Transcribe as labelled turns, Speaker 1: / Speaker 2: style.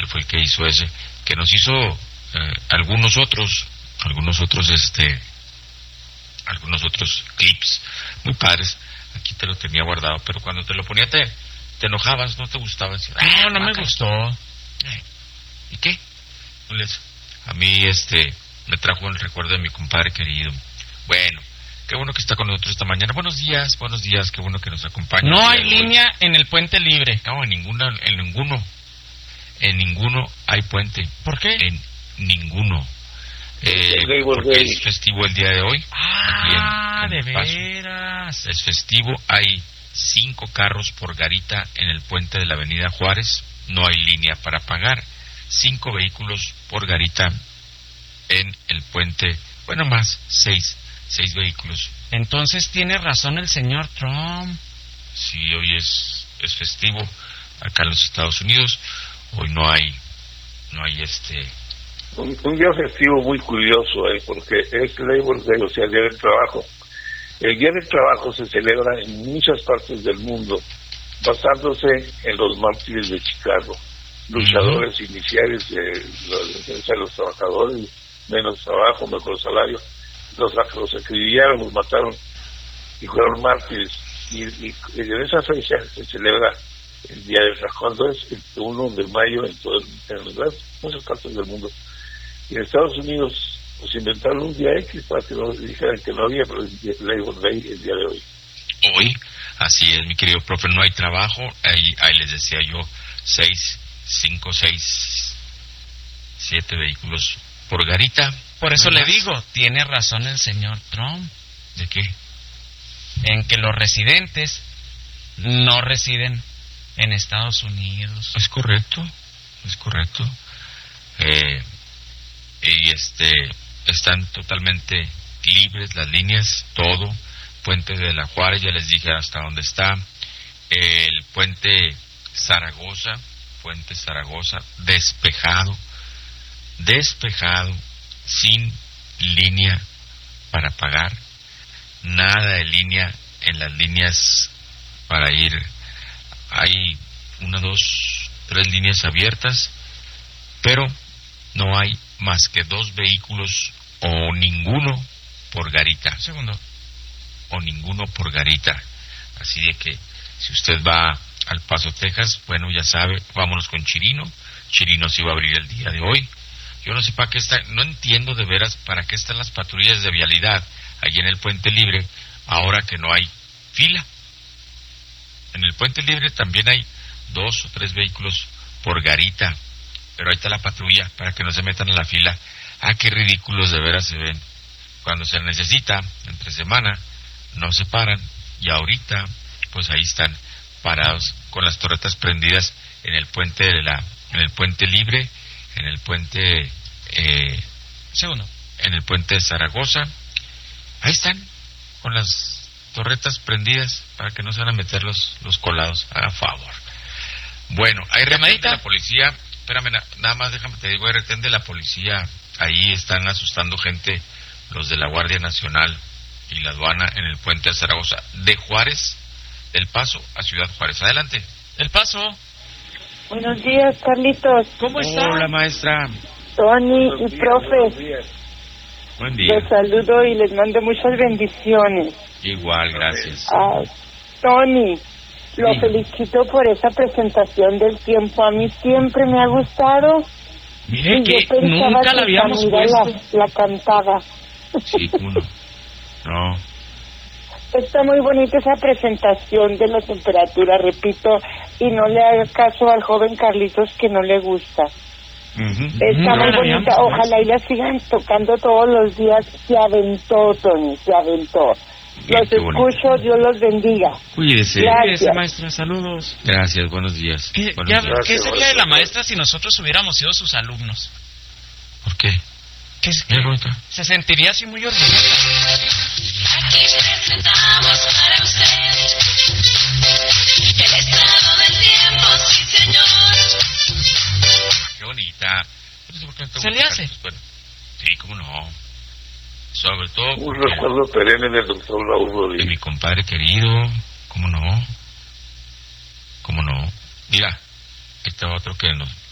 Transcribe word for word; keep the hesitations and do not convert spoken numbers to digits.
Speaker 1: él fue el que hizo ese, que nos hizo eh, algunos otros, algunos otros, este, algunos otros clips muy padres. Aquí te lo tenía guardado, pero cuando te lo ponía te, te enojabas, no te gustaba. Decías,
Speaker 2: ah, no me gustó.
Speaker 1: Eh, ¿Y qué? Les, a mí, este, me trajo el recuerdo de mi compadre querido. Bueno, qué bueno que está con nosotros esta mañana. Buenos días, buenos días, qué bueno que nos acompaña.
Speaker 2: No hay línea en el puente libre.
Speaker 1: No, en ninguna, en ninguno. En ninguno hay puente.
Speaker 2: ¿Por qué?
Speaker 1: En ninguno. Eh, porque es festivo el día de hoy.
Speaker 2: Ah,
Speaker 1: en, en
Speaker 2: de veras.
Speaker 1: Es festivo. Hay cinco carros por garita en el puente de la Avenida Juárez. No hay línea para pagar. Cinco vehículos por garita en el puente. Bueno, más seis. Seis vehículos.
Speaker 2: Entonces tiene razón el señor Trump.
Speaker 1: Sí, hoy es, es festivo acá en los Estados Unidos. Hoy no hay, no hay este...
Speaker 3: Un, un día festivo muy curioso, eh, porque es Labor Day, o sea, el Día del Trabajo. El Día del Trabajo se celebra en muchas partes del mundo, basándose en los mártires de Chicago, luchadores uh-huh. iniciales de la defensa de los trabajadores, menos trabajo, mejor salario. Los, los acribillaron, los mataron y fueron mártires. Y, y, y en esa fecha se celebra el Día del Trabajo, es el uno de mayo en, todo, en las muchas partes del mundo. Y en Estados Unidos pues inventaron un día X para que no dijeran que no había, pero el Labor Day el día de hoy.
Speaker 1: Hoy, así es, mi querido profe, no hay trabajo. Ahí, ahí les decía yo, seis, cinco, seis, siete vehículos por garita.
Speaker 2: Por eso le digo, tiene razón el señor Trump.
Speaker 1: ¿De qué?
Speaker 2: En que los residentes no residen en Estados Unidos.
Speaker 1: Es correcto, es correcto. Eh, y este, están totalmente libres las líneas, todo. Puente de la Juárez, ya les dije hasta dónde está. El puente Zaragoza, puente Zaragoza, despejado, despejado. Sin línea para pagar, nada de línea en las líneas para ir. Hay una, dos, tres líneas abiertas, pero no hay más que dos vehículos o ninguno por garita.
Speaker 2: Segundo.
Speaker 1: O ninguno por garita. Así de que si usted va al Paso, Texas, bueno, ya sabe, vámonos con Chirino. Chirino sí va a abrir el día de hoy. Yo no sé para qué está, no entiendo de veras para qué están las patrullas de vialidad allí en el Puente Libre, ahora que no hay fila. En el Puente Libre también hay dos o tres vehículos por garita, pero ahí está la patrulla para que no se metan en la fila. Ah, qué ridículos de veras se ven. Cuando se necesita, entre semana, no se paran, y ahorita, pues ahí están parados con las torretas prendidas en el puente de la, en el Puente Libre, en el puente eh,
Speaker 2: segundo
Speaker 1: en el puente de Zaragoza. Ahí están con las torretas prendidas para que no se van a meter los, los colados, a favor. Bueno, hay retén de la policía. Espérame, na, nada más déjame te digo, hay retén de la policía. Ahí están asustando gente los de la Guardia Nacional y la aduana en el puente de Zaragoza, de Juárez, del Paso a Ciudad Juárez. Adelante.
Speaker 2: El Paso.
Speaker 4: Buenos días, Carlitos.
Speaker 2: ¿Cómo está?
Speaker 1: Hola, maestra.
Speaker 4: Tony y
Speaker 3: días,
Speaker 4: profe.
Speaker 1: Buen día.
Speaker 4: Les saludo y les mando muchas bendiciones.
Speaker 1: Igual, gracias.
Speaker 4: Ah, Tony, lo
Speaker 1: sí.
Speaker 4: felicito por esa presentación del tiempo. A mí siempre me ha gustado.
Speaker 2: Mire
Speaker 4: y
Speaker 2: que
Speaker 4: yo pensaba
Speaker 2: nunca
Speaker 4: que
Speaker 2: la habíamos
Speaker 4: Camila
Speaker 2: puesto.
Speaker 4: La, la cantaba.
Speaker 1: Sí, uno. No.
Speaker 4: Está muy bonita esa presentación de la temperatura, repito, y no le haga caso al joven Carlitos que no le gusta.
Speaker 1: Uh-huh.
Speaker 4: Está muy bonita, ojalá y la sigan tocando todos los días. Se aventó, Tony, se aventó. Los escucho, Dios los bendiga.
Speaker 1: Cuídese.
Speaker 2: Cuídese, maestra, saludos.
Speaker 1: Gracias, buenos días.
Speaker 2: ¿Qué,
Speaker 1: buenos
Speaker 2: ya,
Speaker 1: días.
Speaker 2: ¿qué sería de la maestra si nosotros hubiéramos sido sus alumnos?
Speaker 1: ¿Por qué?
Speaker 2: ¿Qué es?
Speaker 1: ¿Qué
Speaker 2: se sentiría así muy orgullosa.
Speaker 5: Aquí presentamos para usted el estado del tiempo, sí señor.
Speaker 1: Qué bonita.
Speaker 2: ¿Se le hace?
Speaker 1: Bueno, sí, cómo no. Sobre todo
Speaker 3: un recuerdo perenne del doctor Raúl
Speaker 1: de
Speaker 3: Rodríguez.
Speaker 1: mi compadre querido. Cómo no. Cómo no. Mira, este otro que nos